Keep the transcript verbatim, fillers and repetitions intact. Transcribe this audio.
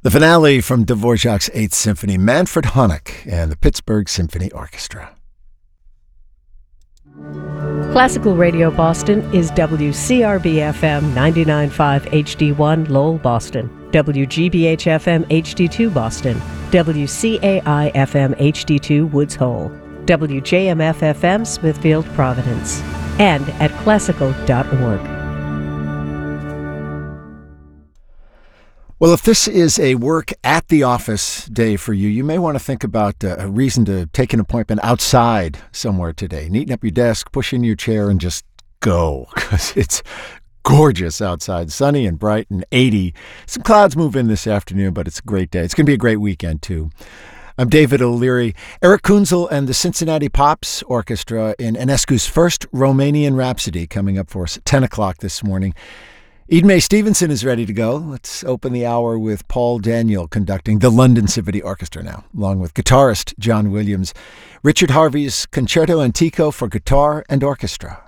The finale from Dvorak's Eighth Symphony, Manfred Honeck and the Pittsburgh Symphony Orchestra. Classical Radio Boston is W C R B F M ninety-nine point five H D one Lowell, Boston, W G B H F M H D two Boston, W C A I F M H D two Woods Hole, W J M F F M Smithfield, Providence, and at classical dot org. Well, if this is a work at the office day for you, you may want to think about uh, a reason to take an appointment outside somewhere today. Neaten up your desk, push in your chair, and just go, because it's gorgeous outside, sunny and bright and eighty. Some clouds move in this afternoon, but it's a great day. It's going to be a great weekend, too. I'm David O'Leary. Eric Kunzel and the Cincinnati Pops Orchestra in Enescu's first Romanian Rhapsody coming up for us at ten o'clock this morning. Eden Mae Stevenson is ready to go. Let's open the hour with Paul Daniel conducting the London Symphony Orchestra now, along with guitarist John Williams. Richard Harvey's Concerto Antico for guitar and orchestra.